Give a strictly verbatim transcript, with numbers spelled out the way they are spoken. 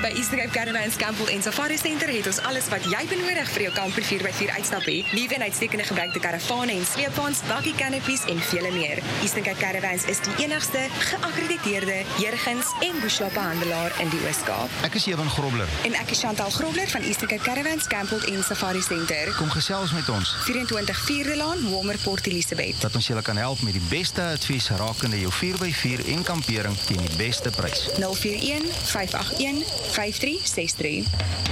By Eastern Cape Caravans, Campbell en Safari Center het ons alles wat jy benodig vir jou kamper vier by vier uitstap het. Nuwe en uitstekende gebruikte karavane en sleepwaens, bakkie canopies en vele meer. Eastern Cape Caravans is die enigste geakkrediteerde Jurgens en Bushla-handelaar in die Oos-Kaap. Ek is Ewan Grobler. En ek is Chantal Grobler van Eastern Cape Caravans, Campbell en Safari Center. Kom gesels met ons. vyf-en-twintig Vierde Laan, Walmer, Port Elizabeth. Dat ons julle kan help met die beste advies rakende jou vier by vier en kampering teen die beste prys. nul vier een, vyf agt een, vyf drie ses drie.